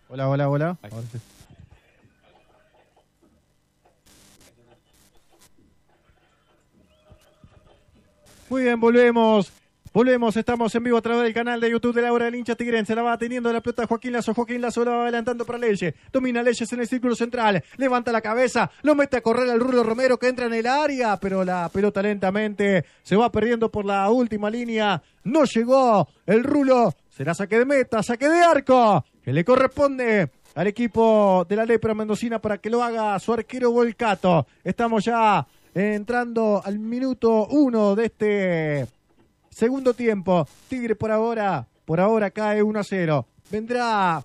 Hola, hola, hola. Muy bien, volvemos. Volvemos, estamos en vivo a través del canal de YouTube de la hora del hincha tigrense. La va teniendo la pelota Joaquín Lazo la va adelantando para Leyes. Domina Leyes en el círculo central. Levanta la cabeza, lo mete a correr al Rulo Romero que entra en el área, pero la pelota lentamente se va perdiendo por la última línea. No llegó el Rulo. Será saque de meta, saque de arco, que le corresponde al equipo de la Lepra Mendocina para que lo haga su arquero Volcato. Estamos ya entrando al minuto 1 de este segundo tiempo. Tigre por ahora cae 1-0. Vendrá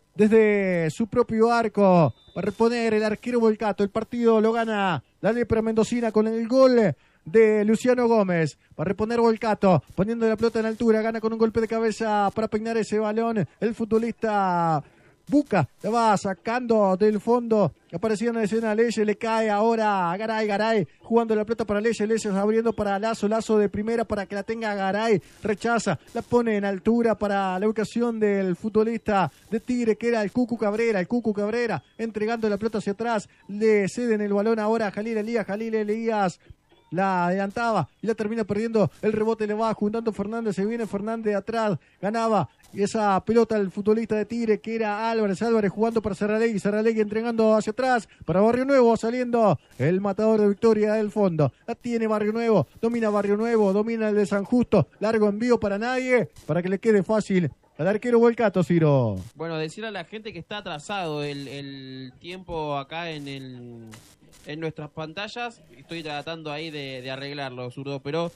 desde su propio arco para reponer el arquero Volcato. El partido lo gana la Lepra Mendocina con el gol de Luciano Gómez. Para reponer Volcato, poniendo la pelota en altura, gana con un golpe de cabeza para peinar ese balón. El futbolista Buca la va sacando del fondo, apareció en la escena Leyes, le cae ahora a Garay, jugando la pelota para Leyes abriendo para Lazo de primera para que la tenga Garay, rechaza, la pone en altura para la ubicación del futbolista de Tigre que era el Cucu Cabrera, entregando la pelota hacia atrás, le ceden el balón ahora a Jalil Elías, la adelantaba y la termina perdiendo, el rebote le va juntando Fernández, se viene Fernández atrás, ganaba y esa pelota el futbolista de Tigre que era Álvarez jugando para Serralegui entregando hacia atrás para Barrio Nuevo, saliendo el matador de Victoria del fondo, la tiene Barrio Nuevo, domina el de San Justo, largo envío para nadie, para que le quede fácil al arquero Volcato, Ciro. Bueno, decirle a la gente que está atrasado el tiempo acá en nuestras pantallas. Estoy tratando ahí de arreglarlo, zurdo, pero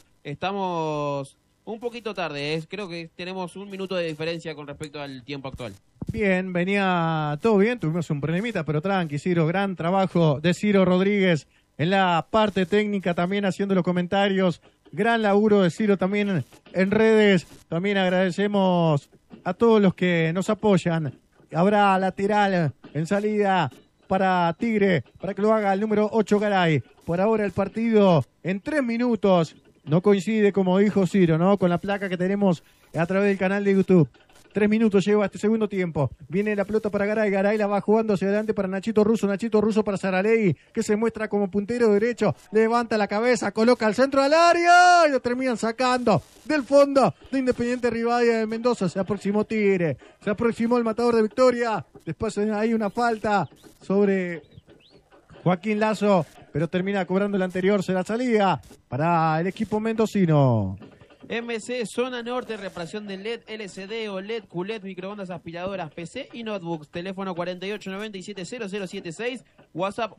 estamos un poquito tarde. Creo que tenemos un minuto de diferencia con respecto al tiempo actual. Bien, venía todo bien, tuvimos un problemita, pero tranqui, Ciro, gran trabajo de Ciro Rodríguez en la parte técnica, también haciendo los comentarios, gran laburo de Ciro también en redes, también agradecemos a todos los que nos apoyan. Habrá lateral en salida para Tigre, para que lo haga el número 8 Garay. Por ahora el partido en 3 minutos, no coincide como dijo Ciro, ¿no? Con la placa que tenemos a través del canal de YouTube. 3 minutos lleva este segundo tiempo. Viene la pelota para Garay la va jugando hacia adelante para Nachito Russo para Saralegui, que se muestra como puntero derecho, levanta la cabeza, coloca al centro del área y lo terminan sacando del fondo de Independiente Rivadavia de Mendoza. Se aproximó Tigre, se aproximó el matador de Victoria, después hay una falta sobre Joaquín Lazo, pero termina cobrando el anterior, será salida para el equipo mendocino. MC Zona Norte, reparación de LED, LCD, OLED, QLED, microondas, aspiradoras, PC y notebooks. Teléfono 4897-0076, WhatsApp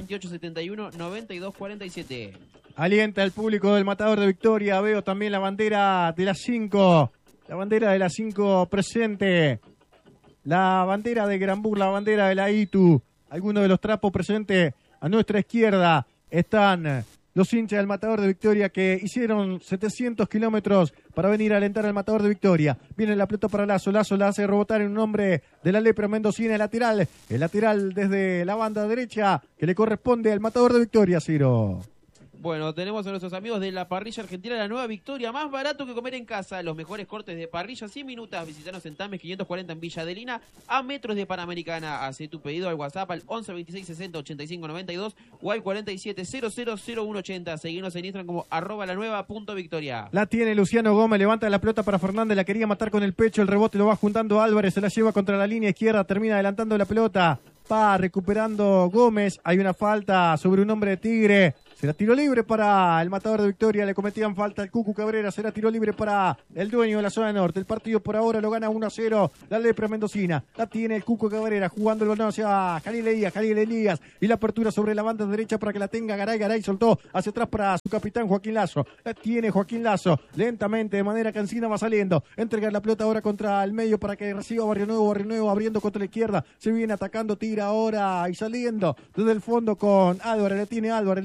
112871-9247. Alienta al público del matador de Victoria. Veo también la bandera de las 5. La bandera de las 5 presente. La bandera de Granbur, la bandera de la ITU. Algunos de los trapos presentes a nuestra izquierda están los hinchas del matador de Victoria que hicieron 700 kilómetros para venir a alentar al matador de Victoria. Viene la pelota para Lazo la hace rebotar en un hombre de la Lepra Mendocina, el lateral desde la banda derecha que le corresponde al matador de Victoria, Ciro. Bueno, tenemos a nuestros amigos de la parrilla argentina La Nueva Victoria, más barato que comer en casa, los mejores cortes de parrilla, 100 minutos, visitanos en Tames 540 en Villa Adelina, a metros de Panamericana. Hacé tu pedido al WhatsApp al 11 26 60 85 92 o al 47 00 0180. Seguinos en Instagram como @lanueva.victoria. La tiene Luciano Gómez, levanta la pelota para Fernández, la quería matar con el pecho, el rebote lo va juntando Álvarez, se la lleva contra la línea izquierda, termina adelantando la pelota, va recuperando Gómez, hay una falta sobre un hombre de Tigre. Será tiro libre para el matador de Victoria, le cometían falta al Cucu Cabrera, será tiro libre para el dueño de la zona norte. El partido por ahora lo gana 1-0 la Lepra Mendocina. La tiene el Cucu Cabrera jugando el balón hacia Jalil Elías y la apertura sobre la banda derecha para que la tenga Garay soltó hacia atrás para su capitán Joaquín Lazo. La tiene Joaquín Lazo, lentamente de manera cansina va saliendo, entregar la pelota ahora contra el medio para que reciba Barrio Nuevo abriendo contra la izquierda, se viene atacando, tira ahora y saliendo desde el fondo con Álvarez, le tiene Álvarez, levanta la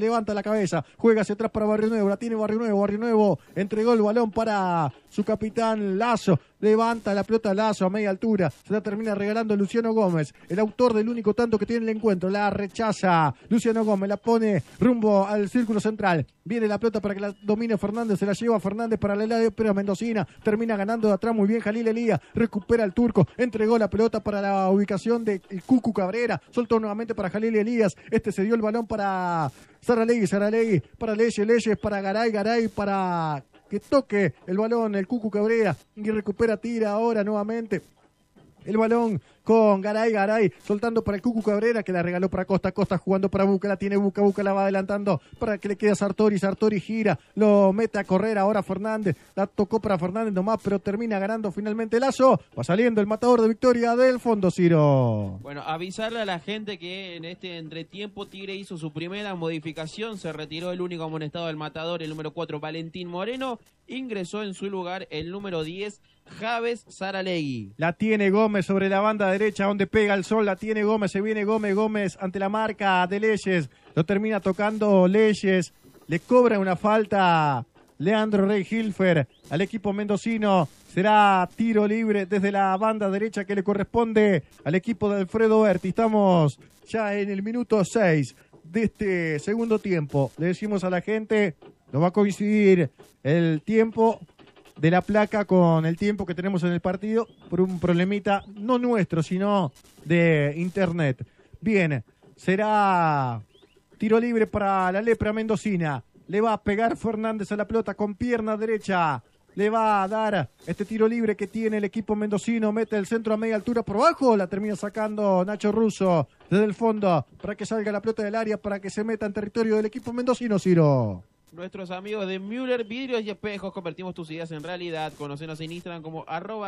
la cabeza, juega hacia atrás para Barrio Nuevo, la tiene Barrio Nuevo entregó el balón para su capitán Lazo, levanta la pelota Lazo a media altura, se la termina regalando Luciano Gómez, el autor del único tanto que tiene el encuentro, la rechaza Luciano Gómez, la pone rumbo al círculo central, viene la pelota para que la domine Fernández, se la lleva Fernández para la lado pero Mendocina, termina ganando de atrás muy bien Jalil Elías, recupera el turco, entregó la pelota para la ubicación de Cucu Cabrera, soltó nuevamente para Jalil Elías, se dio el balón para Saralegui, para Leyes, para Garay, para que toque el balón el Cucu Cabrera y recupera, tira ahora nuevamente el balón con Garay, soltando para el Cucu Cabrera, que la regaló para Costa, jugando para Buca, la tiene Buca, la va adelantando para que le quede a Sartori gira, lo mete a correr ahora Fernández, la tocó para Fernández nomás, pero termina ganando finalmente Lazo, va saliendo el matador de Victoria del fondo, Ciro. Bueno, avisarle a la gente que en este entretiempo Tigre hizo su primera modificación, se retiró el único amonestado del matador, el número 4, Valentín Moreno, ingresó en su lugar el número 10, Javes Saralegui. La tiene Gómez sobre la banda derecha donde pega el sol, la tiene Gómez, se viene Gómez ante la marca de Leyes, lo termina tocando Leyes, le cobra una falta Leandro Rey Hilfer al equipo mendocino, será tiro libre desde la banda derecha que le corresponde al equipo de Alfredo Berti. Estamos ya en el minuto 6 de este segundo tiempo, le decimos a la gente, no va a coincidir el tiempo de la placa con el tiempo que tenemos en el partido por un problemita no nuestro sino de internet. Bien, será tiro libre para la lepra mendocina, le va a pegar Fernández a la pelota con pierna derecha, le va a dar este tiro libre que tiene el equipo mendocino, mete el centro a media altura por abajo, la termina sacando Nacho Russo desde el fondo para que salga la pelota del área, para que se meta en territorio del equipo mendocino, Ciro. Nuestros amigos de Müller Vidrios y Espejos, convertimos tus ideas en realidad. Conocenos en Instagram como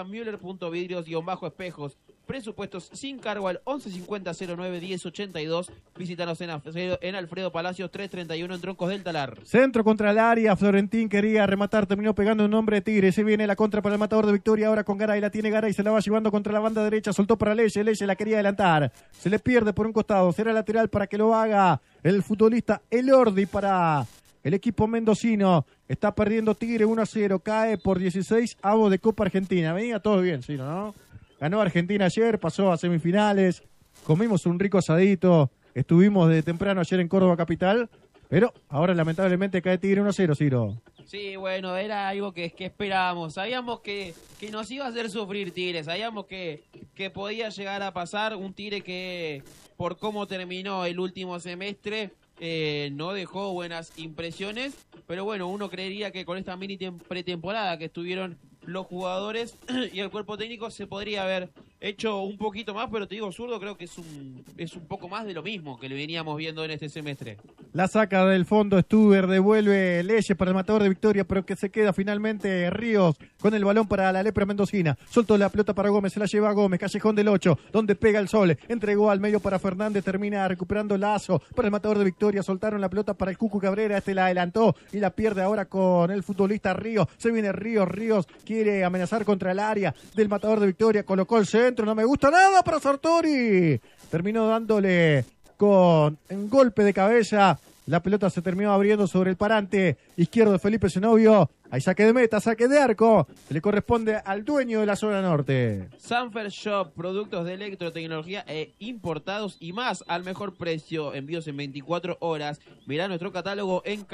@Müller.vidrios_espejos. Presupuestos sin cargo al 1150-09-1082. Visítanos en Alfredo Palacios 331 en Troncos del Talar. Centro contra el área, Florentín quería rematar, terminó pegando un hombre de Tigre. Se viene la contra para el matador de Victoria ahora con Garay, la tiene Garay, se la va llevando contra la banda derecha, soltó para Leyes la quería adelantar. Se le pierde por un costado, será lateral para que lo haga el futbolista Elordi para el equipo mendocino. Está perdiendo Tigre 1-0, cae por 16 avos de Copa Argentina. Venía todo bien, sí, ¿no? Ganó Argentina ayer, pasó a semifinales, comimos un rico asadito, estuvimos de temprano ayer en Córdoba capital, pero ahora lamentablemente cae Tigre 1-0, Ciro. Sí, bueno, era algo que esperábamos. Sabíamos que nos iba a hacer sufrir Tigre, sabíamos que podía llegar a pasar un Tigre que por cómo terminó el último semestre no dejó buenas impresiones, pero bueno, uno creería que con esta mini pretemporada que estuvieron los jugadores y el cuerpo técnico se podría haber hecho un poquito más, pero te digo, Zurdo, creo que es un poco más de lo mismo que le veníamos viendo en este semestre. La saca del fondo Stuber, devuelve Leyes para el matador de Victoria, pero que se queda finalmente Ríos con el balón para la lepra mendocina. Soltó la pelota para Gómez, se la lleva a Gómez, callejón del 8, donde pega el sol, entregó al medio para Fernández, termina recuperando Lazo para el matador de Victoria, soltaron la pelota para el Cucu Cabrera, la adelantó y la pierde ahora con el futbolista Ríos. Se viene Ríos quiere amenazar contra el área del matador de Victoria, colocó el centro, no me gusta nada para Sartori, terminó dándole con un golpe de cabeza, la pelota se terminó abriendo sobre el parante izquierdo de Felipe Zenobio. Hay saque de meta, saque de arco, que le corresponde al dueño de la zona norte. Sanfer Shop, productos de electrotecnología importados y más al mejor precio, envíos en 24 horas. Mirá nuestro catálogo en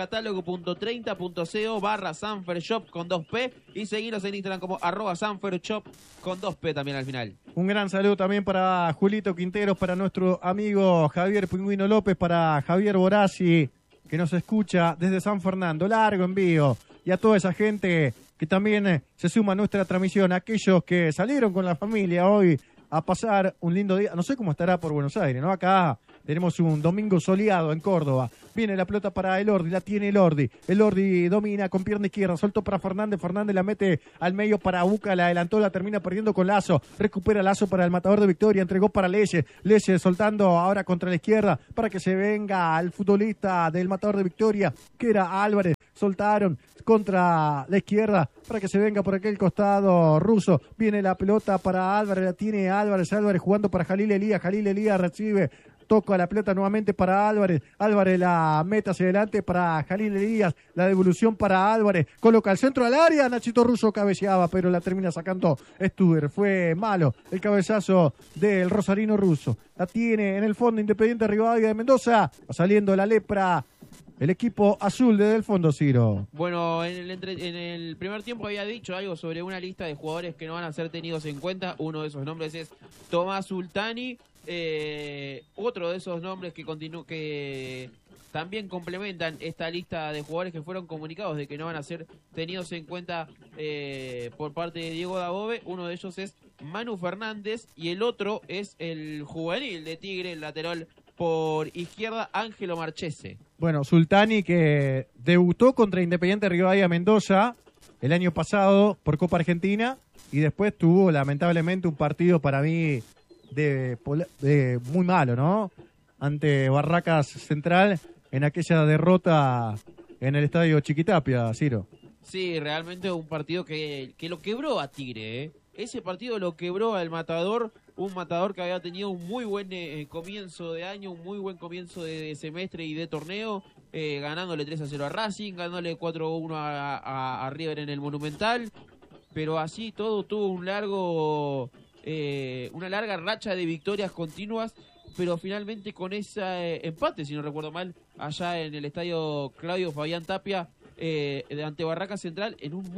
catálogo.30.co/Sanfer Shop con 2P y seguinos en Instagram como @Sanfer Shop con 2P también al final. Un gran saludo también para Julito Quinteros, para nuestro amigo Javier Pingüino López, para Javier Borazzi, que nos escucha desde San Fernando. Largo envío. Y a toda esa gente que también se suma a nuestra transmisión, aquellos que salieron con la familia hoy a pasar un lindo día. No sé cómo estará por Buenos Aires, ¿no? Acá tenemos un domingo soleado en Córdoba. Viene la pelota para Elordi, la tiene Elordi. Elordi domina con pierna izquierda, soltó para Fernández la mete al medio para Buca, la adelantó, la termina perdiendo con Lazo. Recupera Lazo para el matador de Victoria, entregó para Leyes soltando ahora contra la izquierda para que se venga al futbolista del matador de Victoria, que era Álvarez. Soltaron contra la izquierda para que se venga por aquel costado Russo. Viene la pelota para Álvarez, la tiene Álvarez jugando para Jalil Elías recibe toca la pelota nuevamente para Álvarez. Álvarez la meta hacia adelante para Jalil Elías. La devolución para Álvarez. Coloca el centro al área. Nachito Russo cabeceaba, pero la termina sacando Stuber. Fue malo el cabezazo del rosarino ruso. La tiene en el fondo Independiente Rivadavia de Mendoza. Va saliendo la lepra. El equipo azul desde el fondo, Ciro. Bueno, en el primer tiempo había dicho algo sobre una lista de jugadores que no van a ser tenidos en cuenta. Uno de esos nombres es Tomás Sultani. Otro de esos nombres que también complementan esta lista de jugadores que fueron comunicados de que no van a ser tenidos en cuenta por parte de Diego Dabove. Uno de ellos es Manu Fernández y el otro es el juvenil de Tigre, el lateral por izquierda, Ángelo Marchese. Bueno, Sultani que debutó contra Independiente Rivadavia Mendoza el año pasado por Copa Argentina y después tuvo lamentablemente un partido para mí de muy malo, ¿no? Ante Barracas Central en aquella derrota en el estadio Chiquitapia, Ciro. Sí, realmente un partido que lo quebró a Tigre, ¿eh? Ese partido lo quebró al Matador, un Matador que había tenido un muy buen comienzo de año, un muy buen comienzo de semestre y de torneo, ganándole 3-0 a Racing, ganándole 4-1 a River en el Monumental, pero así todo tuvo una larga racha de victorias continuas, pero finalmente con ese empate, si no recuerdo mal, allá en el estadio Claudio Fabián Tapia, ante Barracas Central, en un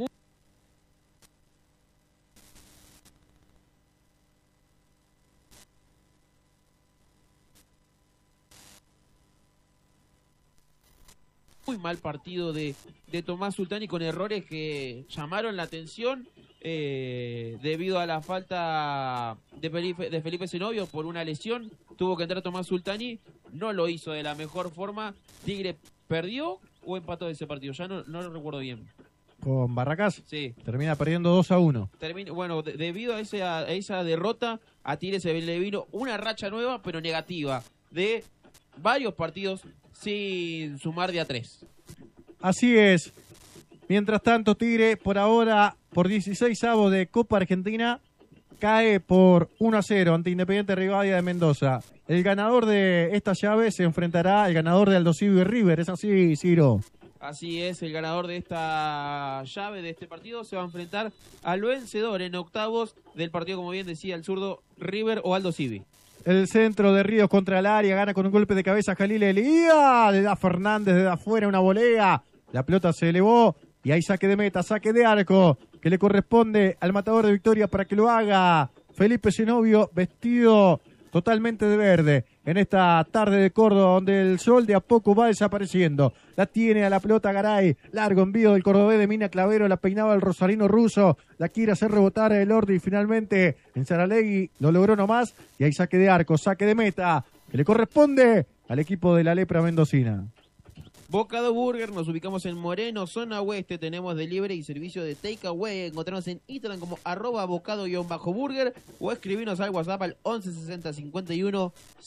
muy mal partido de Tomás Sultani con errores que llamaron la atención debido a la falta de Felipe Zenobio por una lesión. Tuvo que entrar Tomás Sultani, no lo hizo de la mejor forma. Tigre perdió o empató ese partido, ya no lo recuerdo bien. ¿Con Barracas? Sí. Termina perdiendo 2-1. Bueno, debido a esa derrota, a Tigre se le vino una racha nueva, pero negativa, de varios partidos sin sumar de a 3. Así es. Mientras tanto, Tigre, por ahora, por 16avos de Copa Argentina, cae por 1-0 ante Independiente Rivadavia de Mendoza. El ganador de esta llave se enfrentará al ganador de Aldo Civi y River. ¿Es así, Ciro? Así es, el ganador de esta llave, de este partido, se va a enfrentar al vencedor en octavos del partido, como bien decía el zurdo, River o Aldo Civi. El centro de Ríos contra el área, gana con un golpe de cabeza Jalil Elías, le da Fernández desde afuera una volea, la pelota se elevó y hay saque de meta, saque de arco, que le corresponde al matador de Victoria para que lo haga Felipe Zenobio, vestido totalmente de verde, en esta tarde de Córdoba, donde el sol de a poco va desapareciendo. La tiene a la pelota Garay, largo envío del cordobés de Mina Clavero, la peinaba el rosarino ruso, la quiere hacer rebotar el Ordi y finalmente en Saralegui lo logró nomás, y hay saque de arco, saque de meta, que le corresponde al equipo de la lepra mendocina. Bocado Burger, nos ubicamos en Moreno, zona oeste, tenemos delivery y servicio de takeaway. Encontrarnos en Instagram como @bocado_burger o escribirnos al WhatsApp al 11 60 51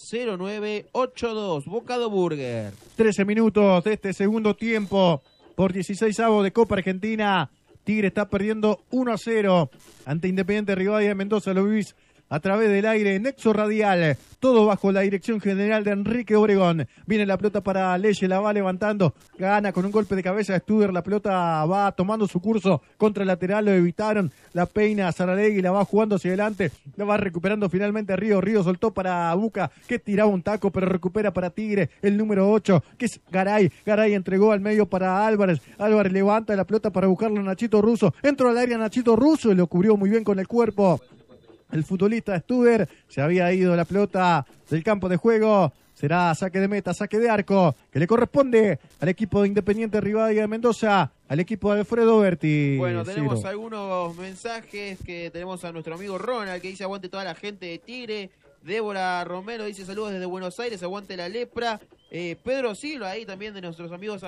09 82. Bocado Burger. 13 minutos de este segundo tiempo por 16avos de Copa Argentina. Tigre está perdiendo 1-0 ante Independiente Rivadavia de Mendoza. Lo vivís a través del aire, Nexo Radial, todo bajo la dirección general de Enrique Obregón. Viene la pelota para Leye, la va levantando, gana con un golpe de cabeza de Studer, la pelota va tomando su curso contra el lateral, lo evitaron, la peina Saralegui, la va jugando hacia adelante, la va recuperando finalmente Río soltó para Buca, que tiraba un taco, pero recupera para Tigre, el número 8, que es Garay entregó al medio para Álvarez levanta la pelota para buscarlo a Nachito Russo, entró al área Nachito Russo y lo cubrió muy bien con el cuerpo. El futbolista Studer, se había ido la pelota del campo de juego, será saque de meta, saque de arco, que le corresponde al equipo de Independiente Rivadavia de Mendoza, al equipo de Alfredo Berti. Bueno, tenemos Ciro. algunos mensajes que tenemos a nuestro amigo Ronald, que dice aguante toda la gente de Tigre. Débora Romero dice saludos desde Buenos Aires, aguante la lepra. Pedro Silva, ahí también de nuestros amigos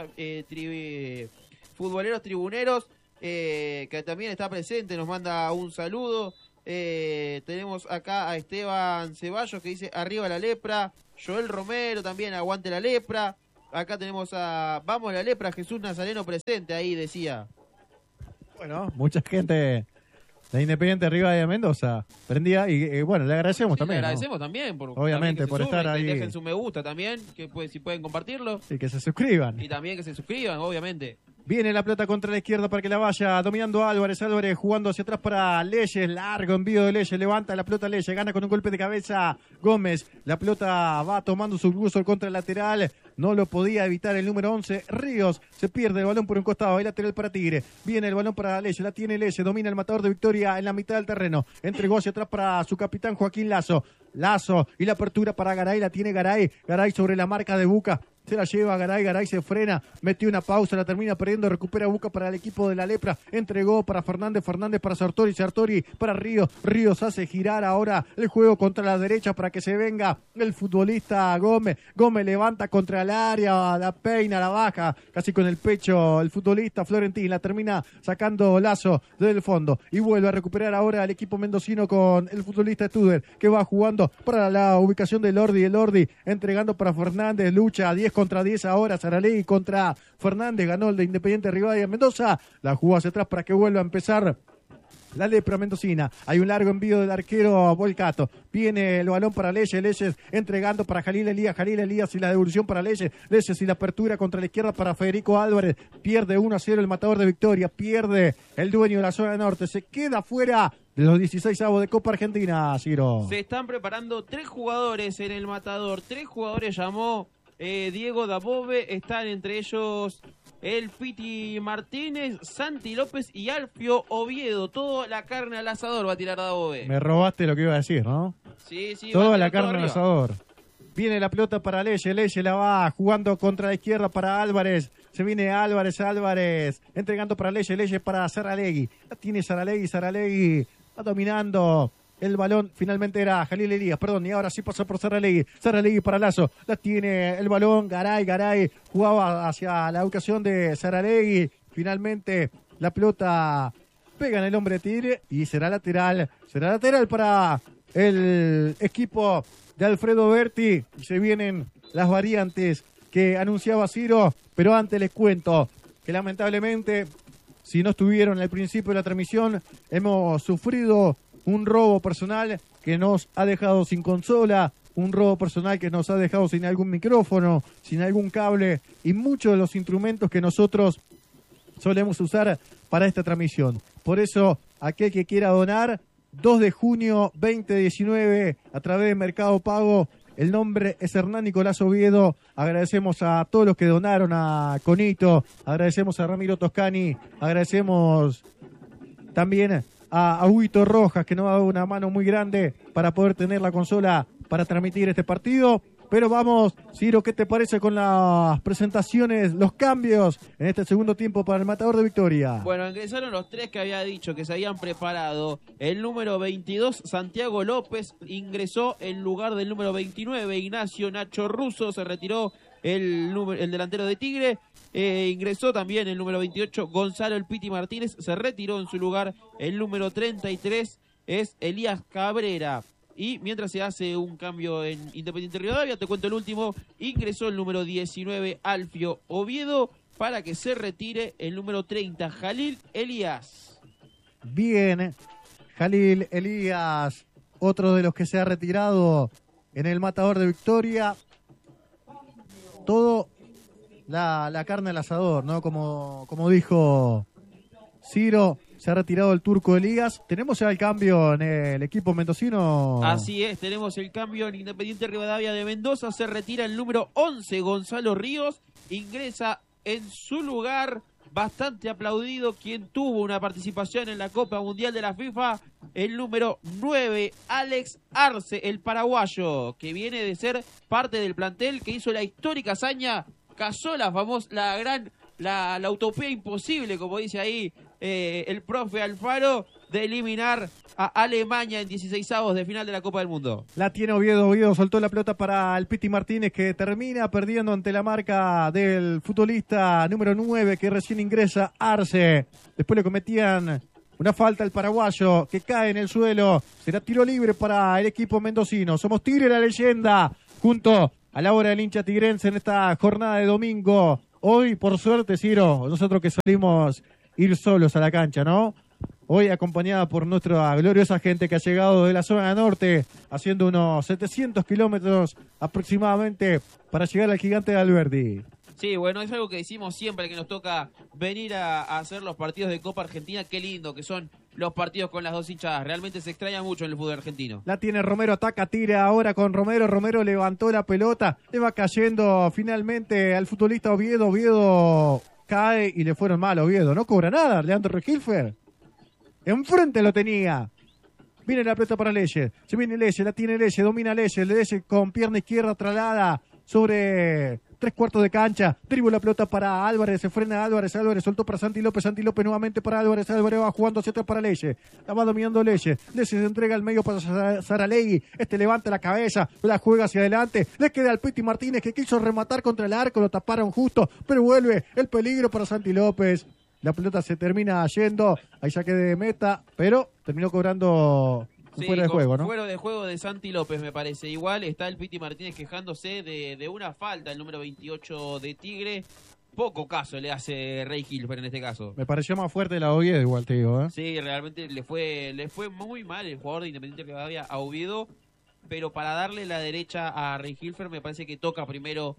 futboleros tribuneros, que también está presente, nos manda un saludo. Tenemos acá a Esteban Ceballos que dice arriba la lepra. Joel Romero también, aguante la lepra. Acá tenemos a vamos la lepra, Jesús Nazareno presente ahí, decía. Bueno, mucha gente La Independiente Rivadavia de Mendoza prendía y bueno, le agradecemos Sí, también. le agradecemos ¿no? también, Obviamente, también por sumen, estar ahí. que dejen su me gusta también, que si pueden compartirlo. Y que se suscriban. Y también que se suscriban, obviamente. Viene la pelota contra la izquierda para que la vaya dominando Álvarez jugando hacia atrás para Leyes, largo envío de Leyes, levanta la pelota Leyes, gana con un golpe de cabeza Gómez, la pelota va tomando su curso contra el lateral, no lo podía evitar el número 11, Ríos, se pierde el balón por un costado, hay lateral para Tigre, viene el balón para Leyes, la tiene Leyes, domina el matador de Victoria en la mitad del terreno, entregó hacia atrás para su capitán Joaquín Lazo y la apertura para Garay, la tiene Garay sobre la marca de Buca. Se la lleva Garay se frena, metió una pausa, la termina perdiendo, recupera Buca para el equipo de la Lepra, entregó para Fernández para Sartori para Ríos hace girar ahora el juego contra la derecha para que se venga el futbolista Gómez levanta contra el área, la peina, la baja, casi con el pecho el futbolista Florentín, la termina sacando Lazo desde el fondo y vuelve a recuperar ahora el equipo mendocino con el futbolista Studer que va jugando para la ubicación de Lordi, entregando para Fernández, lucha 10 contra 10 ahora, Saralegui contra Fernández, ganó el de Independiente Rivadavia Mendoza, la jugó hacia atrás para que vuelva a empezar la Lepra mendocina. Hay un largo envío del arquero Volcato, viene el balón para Leyes entregando para Jalil Elías y la devolución para Leyes y la apertura contra la izquierda para Federico Álvarez, pierde 1-0 el matador de Victoria, pierde el dueño de la zona norte, se queda fuera de los 16avos de Copa Argentina, Ciro. Se están preparando 3 jugadores en el matador, 3 jugadores llamó Diego Dabove, están entre ellos el Piti Martínez, Santi López y Alfio Oviedo. Toda la carne al asador va a tirar Dabove. Me robaste lo que iba a decir, ¿no? Sí. Toda la carne al asador. Viene la pelota para Leyes la va jugando contra la izquierda para Álvarez. Se viene Álvarez, entregando para Leyes para Saralegui. La tiene Saralegui va dominando. El balón finalmente era Jalil Elías, y ahora sí pasó por Saralegui para Lazo, la tiene el balón, Garay jugaba hacia la ubicación de Saralegui, finalmente la pelota pega en el hombre de Tigre y será lateral para el equipo de Alfredo Berti, y se vienen las variantes que anunciaba Ciro, pero antes les cuento que lamentablemente, si no estuvieron al principio de la transmisión, hemos sufrido un robo personal que nos ha dejado sin consola, un robo personal que nos ha dejado sin algún micrófono, sin algún cable y muchos de los instrumentos que nosotros solemos usar para esta transmisión. Por eso, aquel que quiera donar, 2 de junio 2019, a través de Mercado Pago, el nombre es Hernán Nicolás Oviedo. Agradecemos a todos los que donaron, a Conito, agradecemos a Ramiro Toscani, agradecemos también a Huito Rojas, que nos ha dado una mano muy grande para poder tener la consola para transmitir este partido. Pero vamos, Ciro, ¿qué te parece con las presentaciones, los cambios en este segundo tiempo para el matador de Victoria? Bueno, ingresaron los 3 que había dicho que se habían preparado. El número 22, Santiago López, ingresó en lugar del número 29, Ignacio Nacho Russo, se retiró el delantero de Tigre. Ingresó también el número 28, Gonzalo El Piti Martínez, se retiró en su lugar el número 33, es Elías Cabrera. Y mientras se hace un cambio en Independiente Rivadavia, te cuento el último, ingresó el número 19, Alfio Oviedo, para que se retire el número 30, Jalil Elías. Bien, Jalil Elías, otro de los que se ha retirado en el matador de Victoria. Todo la carne al asador, ¿no? Como dijo Ciro, se ha retirado el turco Elías. ¿Tenemos ya el cambio en el equipo mendocino? Así es, tenemos el cambio en Independiente Rivadavia de Mendoza. Se retira el número 11, Gonzalo Ríos. Ingresa en su lugar, bastante aplaudido, quien tuvo una participación en la Copa Mundial de la FIFA, el número 9, Alex Arce, el paraguayo, que viene de ser parte del plantel que hizo la histórica hazaña, cazó la utopía imposible, como dice ahí el profe Alfaro, de eliminar a Alemania en 16avos de final de la Copa del Mundo. La tiene Oviedo soltó la pelota para el Piti Martínez, que termina perdiendo ante la marca del futbolista número 9 que recién ingresa, Arce. Después le cometían una falta al paraguayo, que cae en el suelo. Será tiro libre para el equipo mendocino. Somos Tigre, la leyenda, junto a la hora del hincha tigrense en esta jornada de domingo. Hoy, por suerte, Ciro, nosotros que salimos ir solos a la cancha, ¿no? Hoy acompañada por nuestra gloriosa gente que ha llegado de la zona norte, haciendo unos 700 kilómetros aproximadamente para llegar al Gigante de Alberdi. Sí, bueno, es algo que decimos siempre que nos toca venir a hacer los partidos de Copa Argentina. Qué lindo que son los partidos con las dos hinchadas. Realmente se extraña mucho en el fútbol argentino. La tiene Romero, ataca, tira ahora con Romero. Romero levantó la pelota, le va cayendo finalmente al futbolista Oviedo. Oviedo cae y le fueron mal a Oviedo. No cobra nada, Leandro Regilfer. Enfrente lo tenía. Viene la pelota para Leyes. Se viene Leyes, la tiene Leyes, domina Leyes. Leyes con pierna izquierda traslada sobre 3/4 de cancha. Dribla la pelota para Álvarez. Se frena Álvarez. Álvarez soltó para Santi López. Santi López nuevamente para Álvarez. Álvarez va jugando hacia atrás para Leyes. La va dominando Leyes. Leyes se entrega al medio para Saralegui. Levanta la cabeza. La juega hacia adelante. Le queda al Piti Martínez que quiso rematar contra el arco. Lo taparon justo. Pero vuelve el peligro para Santi López. La pelota se termina yendo. Ahí saque de meta. Pero terminó cobrando fuera de juego, ¿no? Fuera de juego de Santi López, me parece. Igual está el Piti Martínez quejándose de una falta, el número 28 de Tigre. Poco caso le hace Rey Hilfer en este caso. Me pareció más fuerte la Oviedo, igual te digo, ¿eh? Sí, realmente le fue muy mal el jugador de Independiente Rivadavia a Oviedo. Pero para darle la derecha a Rey Hilfer me parece que toca primero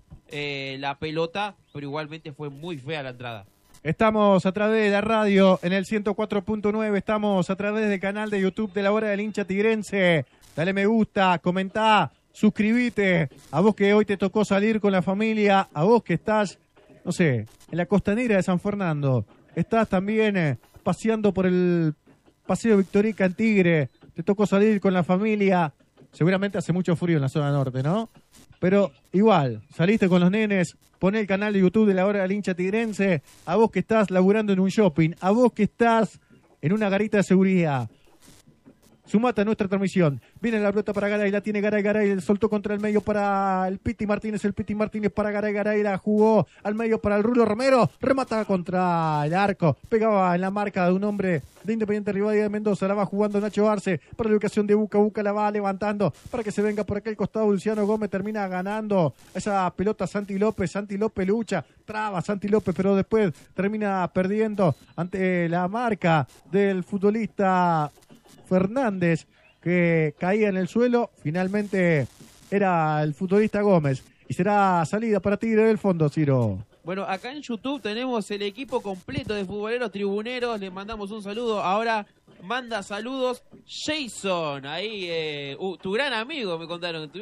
la pelota, pero igualmente fue muy fea la entrada. Estamos a través de la radio en el 104.9, estamos a través del canal de YouTube de la Hora del Hincha Tigrense. Dale me gusta, comentá, suscribite. A vos que hoy te tocó salir con la familia, a vos que estás, no sé, en la costanera de San Fernando, estás también paseando por el Paseo Victorica en Tigre, te tocó salir con la familia. Seguramente hace mucho frío en la zona norte, ¿no? Pero igual, saliste con los nenes, poné el canal de YouTube de la Hora del Hincha Tigrense, a vos que estás laburando en un shopping, a vos que estás en una garita de seguridad. Sumate a nuestra transmisión. Viene la pelota para Garay, la tiene Garay, Garay soltó contra el medio para el Piti Martínez para Garay, Garay la jugó al medio para el Rulo Romero, remata contra el arco, pegaba en la marca de un hombre de Independiente Rivadavia de Mendoza, la va jugando Nacho Arce para la ubicación de Buca, Buca la va levantando para que se venga por aquel costado. Luciano Gómez termina ganando esa pelota Santi López lucha, traba Santi López, pero después termina perdiendo ante la marca del futbolista Fernández, que caía en el suelo. Finalmente era el futbolista Gómez y será salida para Tigre del fondo, Ciro. Bueno, acá en YouTube tenemos el equipo completo de futboleros tribuneros, les mandamos un saludo. Ahora manda saludos Jason, ahí tu gran amigo, me contaron que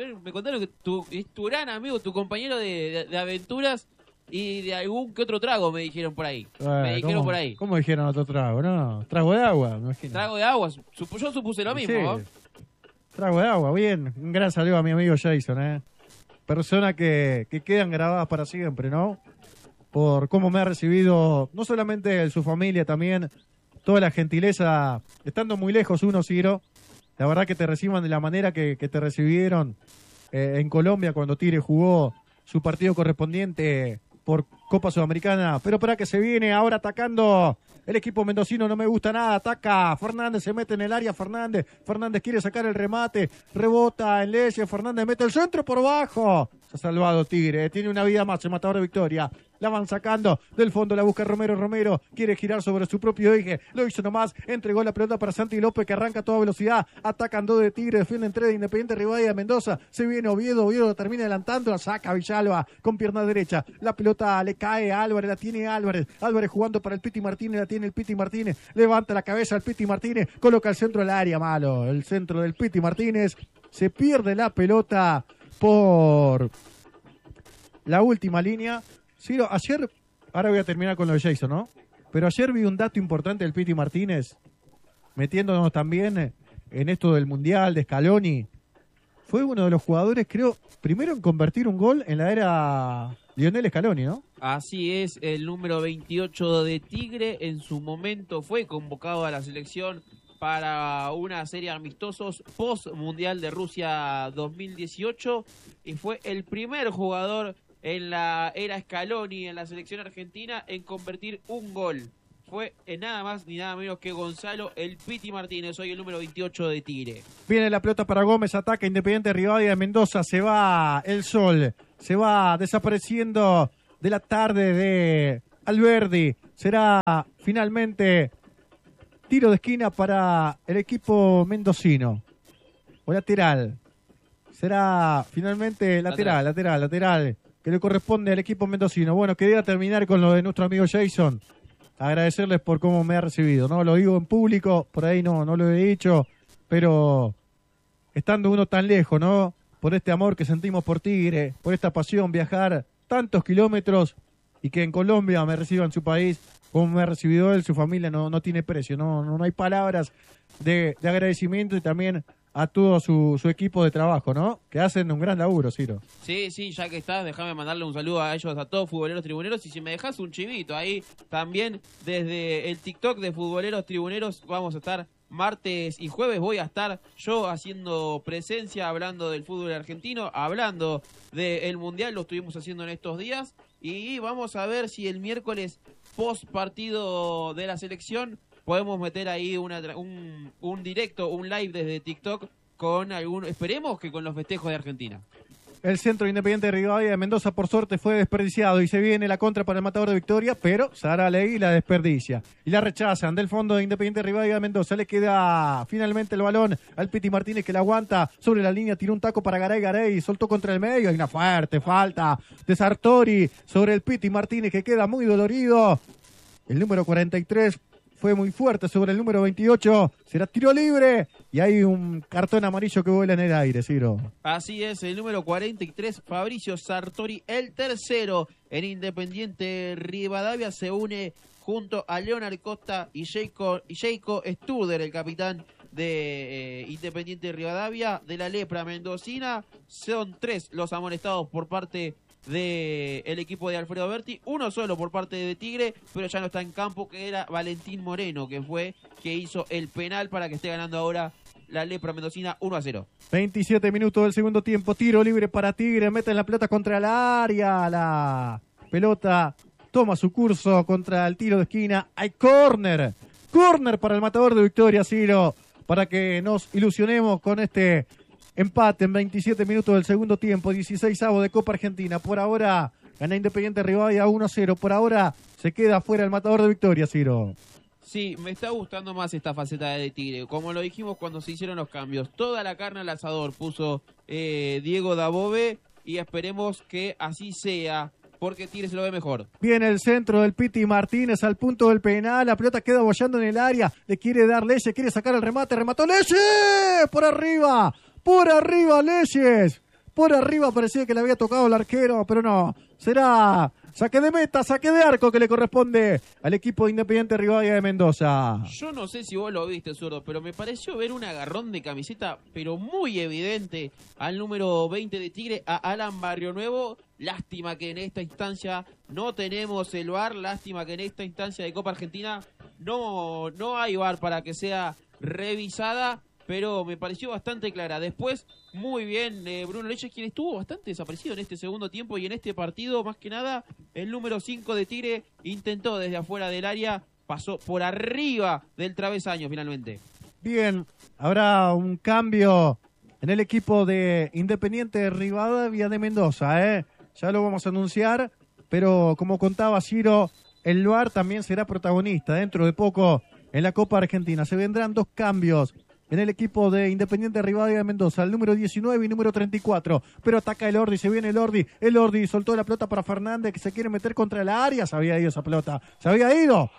es tu gran amigo, tu compañero de aventuras y de algún que otro trago, me dijeron por ahí. Por ahí. ¿Cómo dijeron otro trago? No, trago de agua, me imagino. Trago de agua, yo supuse lo mismo. Sí. Trago de agua, bien. Un gran saludo a mi amigo Jason, persona que quedan grabadas para siempre, ¿no? Por cómo me ha recibido, no solamente su familia, también toda la gentileza, estando muy lejos uno, Ciro. La verdad que te reciban de la manera que te recibieron en Colombia cuando Tigre jugó su partido correspondiente por Copa Sudamericana, pero para que se viene ahora atacando el equipo mendocino, no me gusta nada, ataca Fernández, se mete en el área, Fernández quiere sacar el remate, rebota en Leyes, Fernández mete el centro por bajo, se ha salvado Tigre, tiene una vida más, el matador de Victoria, la van sacando del fondo, la busca Romero quiere girar sobre su propio eje, lo hizo nomás, entregó la pelota para Santi López que arranca a toda velocidad, atacan dos de Tigre, defienden tres de Independiente Rivadavia de Mendoza, se viene Oviedo lo termina adelantando, la saca Villalba con pierna derecha, la pelota le cae a Álvarez, la tiene Álvarez jugando para el Piti Martínez, la tiene el Piti Martínez, levanta la cabeza al Piti Martínez, coloca el centro del área, malo, el centro del Piti Martínez, se pierde la pelota por la última línea. Ciro, ayer, ahora voy a terminar con lo de Jason, ¿no? Pero ayer vi un dato importante del Piti Martínez, metiéndonos también en esto del Mundial, de Scaloni. Fue uno de los jugadores, creo, primero en convertir un gol en la era Lionel Scaloni, ¿no? Así es, el número 28 de Tigre en su momento fue convocado a la selección para una serie de amistosos post-mundial de Rusia 2018 y fue el primer jugador en la era Scaloni en la selección argentina en convertir un gol. Fue nada más ni nada menos que Gonzalo el Piti Martínez, hoy el número 28 de Tigre. Viene la pelota para Gómez, ataca Independiente Rivadavia de Mendoza, se va el sol, se va desapareciendo de la tarde de Alberdi. Será finalmente tiro de esquina para el equipo mendocino. O lateral. Será finalmente lateral, que le corresponde al equipo mendocino. Bueno, quería terminar con lo de nuestro amigo Jason. Agradecerles por cómo me ha recibido, ¿no? Lo digo en público, por ahí no lo he dicho, pero estando uno tan lejos, ¿no? Por este amor que sentimos por Tigre, por esta pasión, viajar tantos kilómetros y que en Colombia me reciba en su país, como me ha recibido él, su familia, no tiene precio, no hay palabras de agradecimiento, y también a todo su equipo de trabajo, ¿no? Que hacen un gran laburo, Ciro. Sí, ya que estás, déjame mandarle un saludo a ellos, a todos futboleros tribuneros, y si me dejas un chivito ahí, también desde el TikTok de futboleros tribuneros vamos a estar martes y jueves, voy a estar yo haciendo presencia, hablando del fútbol argentino, hablando del Mundial, lo estuvimos haciendo en estos días, y vamos a ver si el miércoles post partido de la selección podemos meter ahí un directo, un live desde TikTok con esperemos que con los festejos de Argentina. El centro Independiente de Rivadavia de Mendoza, por suerte, fue desperdiciado y se viene la contra para el matador de Victoria, pero Sara Leí la desperdicia y la rechazan. Del fondo de Independiente de Rivadavia de Mendoza le queda finalmente el balón al Piti Martínez, que la aguanta sobre la línea, tiró un taco para Garay, soltó contra el medio, hay una fuerte falta de Sartori sobre el Piti Martínez, que queda muy dolorido. El número 43 fue muy fuerte sobre el número 28, será tiro libre y hay un cartón amarillo que vuela en el aire, Ciro. Así es, el número 43, Fabricio Sartori, el tercero en Independiente Rivadavia, se une junto a Leonard Costa y Jacob Sturder, el capitán de Independiente Rivadavia, de la lepra mendocina. Son 3 los amonestados por parte del equipo de Alfredo Berti, uno solo por parte de Tigre, pero ya no está en campo, que era Valentín Moreno, que hizo el penal para que esté ganando ahora la lepra mendocina 1-0. 27 minutos del segundo tiempo, tiro libre para Tigre, meten la pelota contra la área, la pelota toma su curso contra el tiro de esquina, hay córner para el matador de Victoria, Ciro, para que nos ilusionemos con este empate en 27 minutos del segundo tiempo, 16avo de Copa Argentina. Por ahora gana Independiente Rivadavia 1-0. Por ahora se queda fuera el matador de Victoria, Ciro. Sí, me está gustando más esta faceta de Tigre. Como lo dijimos cuando se hicieron los cambios, toda la carne al asador puso Diego Dabove, y esperemos que así sea, porque Tigre se lo ve mejor. Viene el centro del Piti Martínez al punto del penal, la pelota queda bollando en el área, le quiere dar Leyes, quiere sacar el remate, remató Leyes, por arriba Leyes, por arriba, parecía que le había tocado el arquero, pero no, será saque de meta, saque de arco que le corresponde al equipo de Independiente Rivadavia de Mendoza. Yo no sé si vos lo viste, Zurdo, pero me pareció ver un agarrón de camiseta, pero muy evidente, al número 20 de Tigre, a Alan Barrionuevo. Lástima que en esta instancia no tenemos el VAR, lástima que en esta instancia de Copa Argentina no hay VAR para que sea revisada, pero me pareció bastante clara. Después, muy bien, Bruno Leyes, quien estuvo bastante desaparecido en este segundo tiempo y en este partido, más que nada, el número 5 de Tigre intentó desde afuera del área, pasó por arriba del travesaño finalmente. Bien, habrá un cambio en el equipo de Independiente Rivadavia de Mendoza, ya lo vamos a anunciar, pero como contaba Ciro, el VAR también será protagonista dentro de poco en la Copa Argentina. Se vendrán 2 cambios en el equipo de Independiente Rivadavia de Mendoza, el número 19 y número 34, pero ataca el Ordi, se viene el Ordi soltó la pelota para Fernández, que se quiere meter contra el área, se había ido esa pelota, se había ido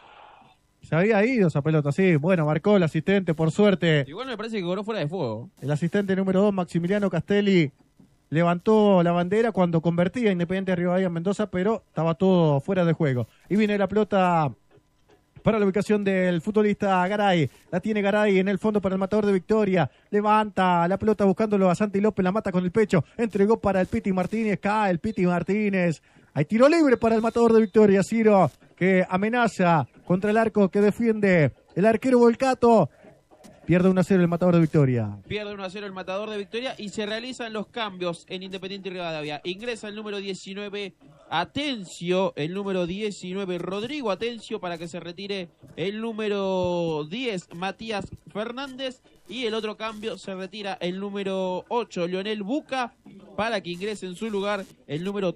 esa pelota, sí, bueno, marcó el asistente, por suerte. Igual me parece que cobró fuera de fuego. El asistente número 2, Maximiliano Castelli, levantó la bandera cuando convertía a Independiente Rivadavia de Mendoza, pero estaba todo fuera de juego. Y viene la pelota para la ubicación del futbolista Garay. La tiene Garay en el fondo para el matador de Victoria. Levanta la pelota buscándolo a Santi López, la mata con el pecho. Entregó para el Piti Martínez, cae el Piti Martínez. Hay tiro libre para el matador de Victoria, Ciro, que amenaza contra el arco que defiende el arquero Volcato. Pierde 1-0 el matador de Victoria. Pierde 1-0 el matador de Victoria y se realizan los cambios en Independiente Rivadavia. Ingresa el número 19 Atencio, el número 19 Rodrigo Atencio, para que se retire el número 10 Matías Fernández, y el otro cambio se retira el número 8 Leonel Buca, para que ingrese en su lugar el número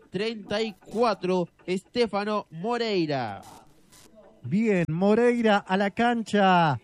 34 Estefano Moreira. Bien, Moreira a la cancha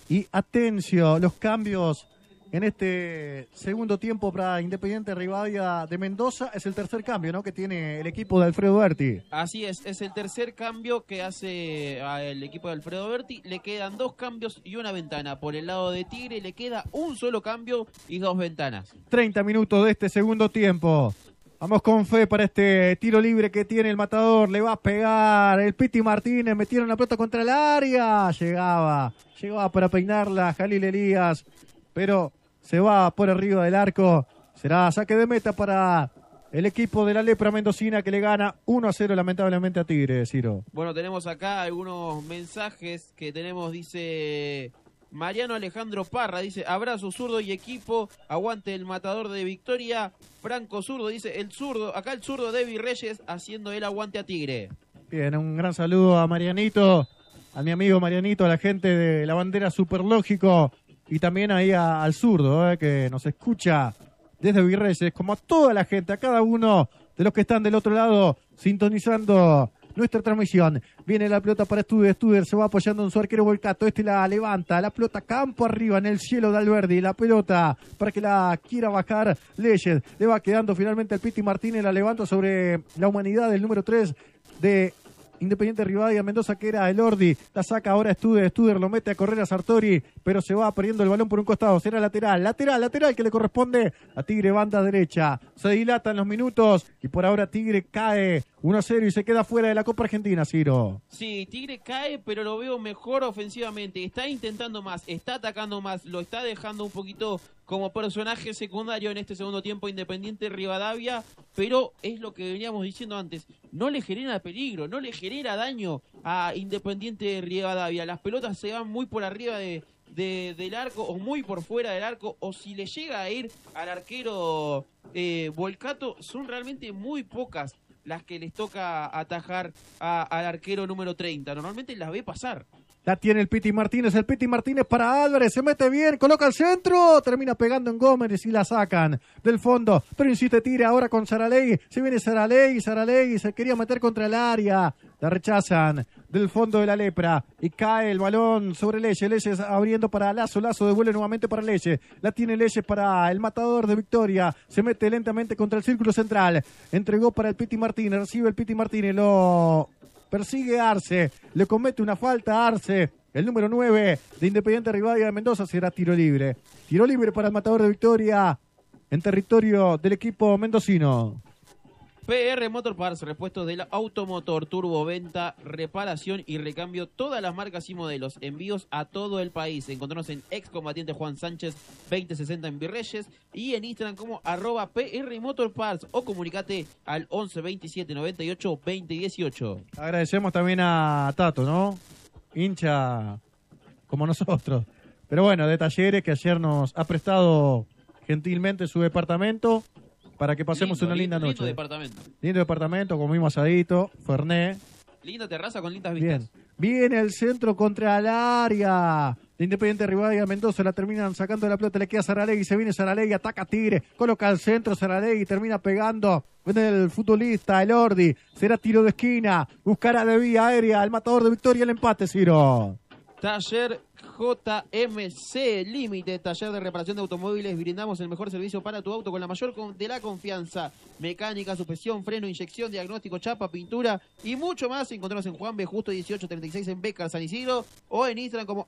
Y atención, los cambios en este segundo tiempo para Independiente Rivadavia de Mendoza. Es el tercer cambio, ¿no?, que tiene el equipo de Alfredo Berti. Así es el tercer cambio que hace el equipo de Alfredo Berti. Le quedan 2 cambios y una ventana. Por el lado de Tigre le queda un solo cambio y 2 ventanas. 30 minutos de este segundo tiempo. Vamos con fe para este tiro libre que tiene el Matador. Le va a pegar el Piti Martínez. Metieron la pelota contra el área. Llegaba para peinarla Jalil Elías, pero se va por arriba del arco. Será saque de meta para el equipo de la Lepra mendocina, que le gana 1-0 lamentablemente a Tigre, Ciro. Bueno, tenemos acá algunos mensajes que tenemos. Dice Mariano Alejandro Parra, dice: abrazo zurdo y equipo, aguante el Matador de Victoria. Franco Zurdo dice: el zurdo, acá el zurdo Debbie Reyes haciendo el aguante a Tigre. Bien, un gran saludo a Marianito, a mi amigo Marianito, a la gente de la bandera Superlógico, y también ahí al zurdo, que nos escucha desde Virreyes, como a toda la gente, a cada uno de los que están del otro lado sintonizando nuestra transmisión. Viene la pelota para Studer se va apoyando en su arquero Volcato, la levanta, la pelota campo arriba en el cielo de Alberdi, la pelota para que la quiera bajar Leyes, le va quedando finalmente al Piti Martínez, la levanta sobre la humanidad del número 3 de Independiente Rivadavia Mendoza, que era el Ordi, la saca ahora Studer lo mete a correr a Sartori, pero se va perdiendo el balón por un costado, será lateral que le corresponde a Tigre, banda derecha. Se dilatan los minutos y por ahora Tigre cae 1-0 y se queda fuera de la Copa Argentina, Ciro. Sí, Tigre cae, pero lo veo mejor ofensivamente, está intentando más, está atacando más, lo está dejando un poquito como personaje secundario en este segundo tiempo Independiente Rivadavia, pero es lo que veníamos diciendo antes, no le genera peligro, no le genera daño a Independiente Rivadavia. Las pelotas se van muy por arriba del arco o muy por fuera del arco, o si le llega a ir al arquero Volcato, son realmente muy pocas las que les toca atajar al arquero número 30. Normalmente las ve pasar. La tiene el Piti Martínez para Álvarez, se mete bien, coloca el centro, termina pegando en Gómez y la sacan del fondo, pero insiste Tigre ahora con Saralegui, se viene Saralegui se quería meter contra el área, la rechazan del fondo de la Lepra y cae el balón sobre Leyes abriendo para Lazo devuelve nuevamente para Leyes, la tiene Leyes para el Matador de Victoria, se mete lentamente contra el círculo central, entregó para el Piti Martínez, recibe el Piti Martínez, lo persigue Arce, le comete una falta a Arce, el número 9 de Independiente Rivadavia de Mendoza. Será tiro libre para el Matador de Victoria en territorio del equipo mendocino. PR Motor Parts, repuestos del automotor, turbo, venta, reparación y recambio, todas las marcas y modelos, envíos a todo el país. Encontrarnos en Excombatiente Juan Sánchez 2060 en Virreyes y en Instagram como @PR Motor Parts, o comunicate al 11 27 98 20 18. Agradecemos también a Tato, ¿no? Hincha como nosotros. Pero bueno, de Talleres, que ayer nos ha prestado gentilmente su departamento para que pasemos una linda noche. Lindo departamento, comimos asadito, Fernet. Linda terraza con lindas vistas. Viene el centro contra el área de Independiente Rivadavia Mendoza, la terminan sacando de la pelota, le queda Saralegui, se viene Saralegui, ataca a Tigre, coloca al centro Saralegui, termina pegando en el futbolista, el Ordi, será tiro de esquina, buscará de vía aérea, el Matador de Victoria, el empate, Ciro. Taller JMC Límite, taller de reparación de automóviles. Brindamos el mejor servicio para tu auto con la mayor de la confianza. Mecánica, suspensión, freno, inyección, diagnóstico, chapa, pintura y mucho más. Encontrarnos en Juan B. Justo 1836 en Bécar, San Isidro, o en Instagram como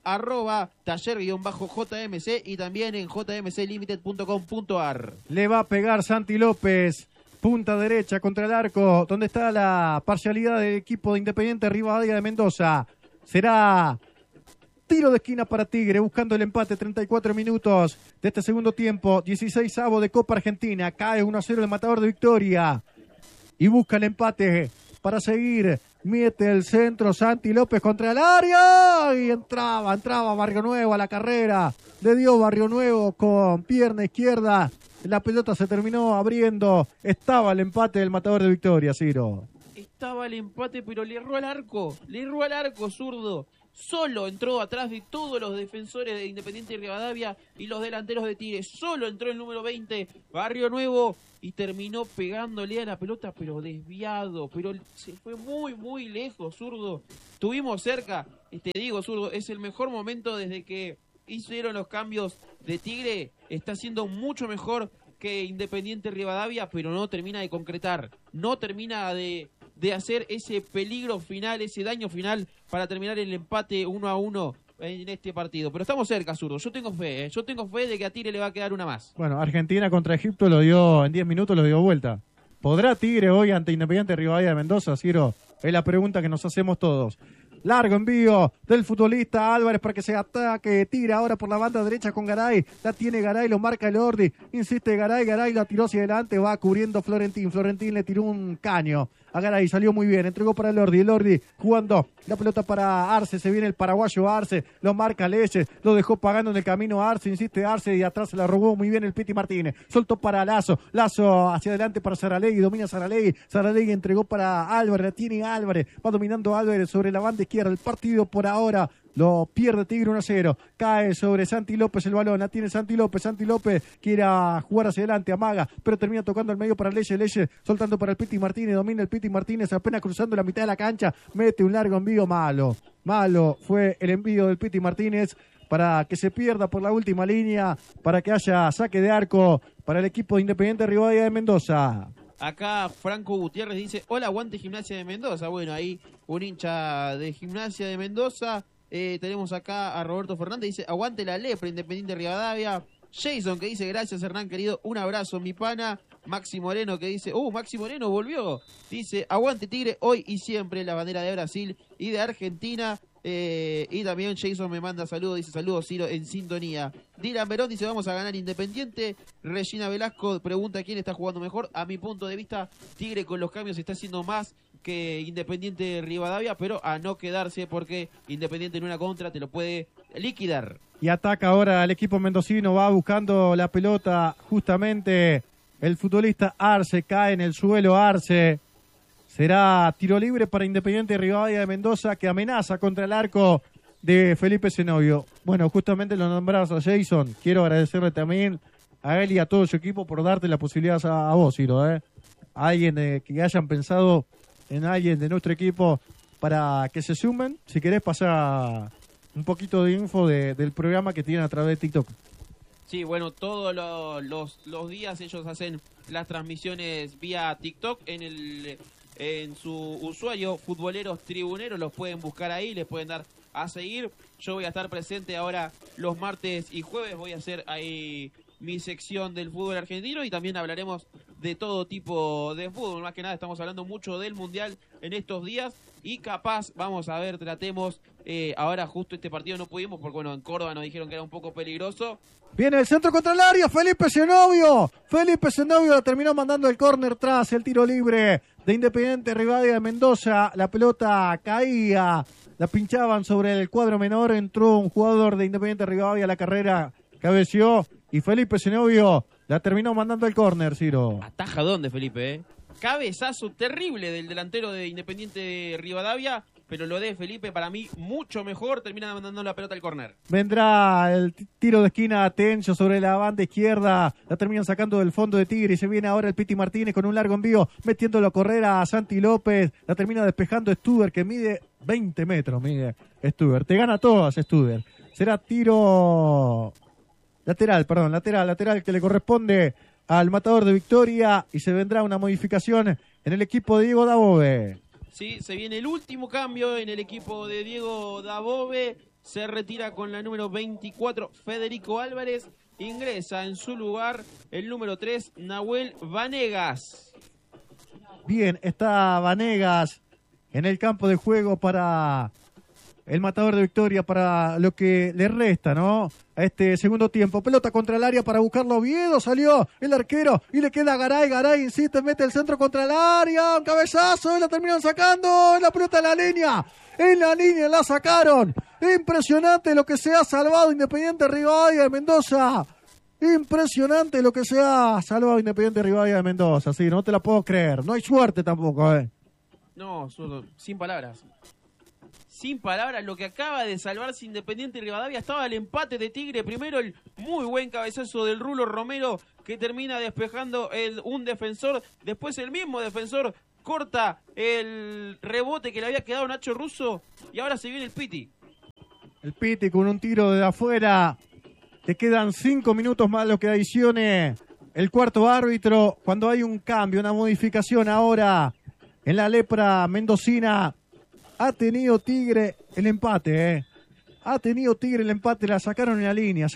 @taller_JMC y también en jmclimited.com.ar. Le va a pegar Santi López, punta derecha contra el arco, donde está la parcialidad del equipo de Independiente Rivadavia de Mendoza. Será tiro de esquina para Tigre, buscando el empate, 34 minutos de este segundo tiempo, 16avo de Copa Argentina, cae 1-0 el Matador de Victoria y busca el empate para seguir, mete el centro Santi López contra el área y entraba Barrio Nuevo a la carrera, le dio Barrio Nuevo con pierna izquierda, la pelota se terminó abriendo, estaba el empate del Matador de Victoria, Ciro. Estaba el empate, pero le erró al arco, zurdo. Solo entró atrás de todos los defensores de Independiente Rivadavia y los delanteros de Tigre. Solo entró el número 20, Barrio Nuevo, y terminó pegándole a la pelota, pero desviado. Pero se fue muy, muy lejos, zurdo. Estuvimos cerca. Te digo, zurdo, es el mejor momento desde que hicieron los cambios de Tigre está siendo mucho mejor que Independiente Rivadavia, pero no termina de concretar, no termina de hacer ese peligro final, ese daño final para terminar el empate 1-1 en este partido. Pero estamos cerca, Zurdo. Yo tengo fe de que a Tigre le va a quedar una más. Bueno, Argentina contra Egipto lo dio en 10 minutos, lo dio vuelta. ¿Podrá Tigre hoy ante Independiente Rivadavia de Mendoza, Ciro? Es la pregunta que nos hacemos todos. Largo envío del futbolista Álvarez para que se ataque. Tira ahora por la banda derecha con Garay. La tiene Garay, lo marca el Ordi. Insiste Garay la tiró hacia adelante. Va cubriendo Florentín. Florentín le tiró un caño a Garay. Salió muy bien. Entregó para el Ordi. El Ordi jugando la pelota para Arce. Se viene el paraguayo Arce. Lo marca Leyes. Lo dejó pagando en el camino Arce. Insiste Arce y atrás se la robó muy bien el Piti Martínez. Soltó para Lazo. Lazo hacia adelante para Saralegui. Domina Saralegui. Saralegui entregó para Álvarez. La tiene Álvarez. Va dominando Álvarez sobre la banda izquierda. El partido por ahora lo pierde Tigre 1-0. Cae sobre Santi López el balón. La tiene Santi López. Santi López quiere jugar hacia adelante. Amaga. Pero termina tocando al medio para Leyes. Leyes soltando para el Piti Martínez. Domina el Piti Martínez. Apenas cruzando la mitad de la cancha. Mete un largo envío malo. Malo fue el envío del Piti Martínez para que se pierda por la última línea. Para que haya saque de arco para el equipo de Independiente Rivadavia de Mendoza. Acá Franco Gutiérrez dice, hola, aguante Gimnasia de Mendoza. Bueno, ahí un hincha de Gimnasia de Mendoza. Tenemos acá a Roberto Fernández, dice, aguante la lepra, Independiente Rivadavia. Jason que dice, gracias Hernán querido, un abrazo mi pana. Maxi Moreno que dice, Maxi Moreno volvió. Dice, aguante Tigre, hoy y siempre, la bandera de Brasil y de Argentina. Y también Jason me manda saludos, dice saludos Ciro en sintonía. Dylan Verón dice vamos a ganar Independiente. Regina Velasco pregunta quién está jugando mejor. A mi punto de vista, Tigre con los cambios está haciendo más que Independiente Rivadavia, pero a no quedarse porque Independiente en una contra te lo puede liquidar. Y ataca ahora el equipo mendocino, va buscando la pelota justamente el futbolista Arce, cae en el suelo Arce. Será tiro libre para Independiente Rivadavia de Mendoza que amenaza contra el arco de Felipe Zenobio. Bueno, justamente lo nombramos a Jason. Quiero agradecerle también a él y a todo su equipo por darte la posibilidad a vos, Ciro. A alguien que hayan pensado en alguien de nuestro equipo para que se sumen. Si querés pasar un poquito de info del programa que tienen a través de TikTok. Sí, bueno, todos los días ellos hacen las transmisiones vía TikTok en su usuario Futboleros Tribuneros, los pueden buscar ahí, les pueden dar a seguir. Yo voy a estar presente ahora los martes y jueves, voy a hacer ahí mi sección del fútbol argentino y también hablaremos de todo tipo de fútbol. Más que nada estamos hablando mucho del Mundial en estos días y capaz, vamos a ver, tratemos, ahora justo este partido no pudimos porque bueno, en Córdoba nos dijeron que era un poco peligroso. Viene el centro contra el área, Felipe Zenobio la terminó mandando el córner tras el tiro libre de Independiente Rivadavia de Mendoza. La pelota caía, la pinchaban sobre el cuadro menor, entró un jugador de Independiente Rivadavia a la carrera, cabeció y Felipe Zenobio la terminó mandando el córner, Ciro. ¿Ataja dónde, Felipe? Cabezazo terrible del delantero de Independiente Rivadavia, pero lo de Felipe para mí mucho mejor, termina mandando la pelota al córner. Vendrá el tiro de esquina a Tencio sobre la banda izquierda, la terminan sacando del fondo de Tigre y se viene ahora el Piti Martínez con un largo envío, metiéndolo a correr a Santi López, la termina despejando Stuber que mide 20 metros, mide Stuber, te gana todas Stuber, será tiro lateral que le corresponde al matador de Victoria y se vendrá una modificación en el equipo de Diego Dabove. Sí, se viene el último cambio en el equipo de Diego Dabove. Se retira con la número 24 Federico Álvarez. Ingresa en su lugar el número 3 Nahuel Vanegas. Bien, está Vanegas en el campo de juego para el matador de Victoria, para lo que le resta, ¿no? A este segundo tiempo. Pelota contra el área para buscarlo Oviedo. Salió el arquero y le queda a Garay. Garay insiste, mete el centro contra el área. Un cabezazo y la terminan sacando. La pelota en la línea. En la línea la sacaron. Impresionante lo que se ha salvado Independiente Rivadavia de Mendoza. Impresionante lo que se ha salvado Independiente Rivadavia de Mendoza. Sí, no te la puedo creer. No hay suerte tampoco, No, sin palabras. Sin palabras, lo que acaba de salvarse Independiente Rivadavia. Estaba el empate de Tigre. Primero el muy buen cabezazo del Rulo Romero que termina despejando un defensor. Después el mismo defensor corta el rebote que le había quedado Nacho Russo. Y ahora se viene el Piti. El Piti con un tiro de afuera. Te quedan 5 minutos más lo que adicione el cuarto árbitro. Cuando hay un cambio, una modificación ahora en la lepra mendocina. Ha tenido Tigre el empate, Ha tenido Tigre el empate, la sacaron en la línea.